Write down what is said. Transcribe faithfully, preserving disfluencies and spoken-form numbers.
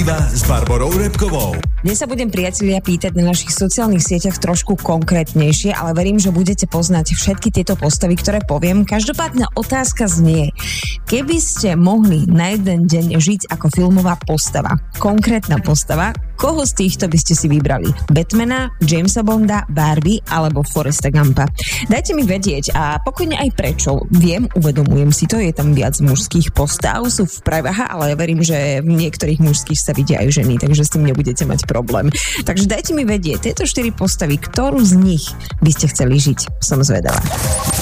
Iba s Barborou Repkovou. Dnes sa budem, priatelia, pýtať na našich sociálnych sieťach trošku konkrétnejšie, ale verím, že budete poznať všetky tieto postavy, ktoré poviem. Každopádna otázka znie: keby ste mohli na jeden deň žiť ako filmová postava, konkrétna postava, koho z týchto by ste si vybrali? Batmana, Jamesa Bonda, Barbie alebo Forresta Gumpa? Dajte mi vedieť a pokojne aj prečo. Viem, uvedomujem si to, je tam viac mužských postav, sú v prevahe, ale ja verím, že v niektorých mužských sa vidia aj ženy, takže s tým nebudete mať problém. Takže dajte mi vedieť, tieto štyri postavy, ktorú z nich by ste chceli žiť? Som zvedavá.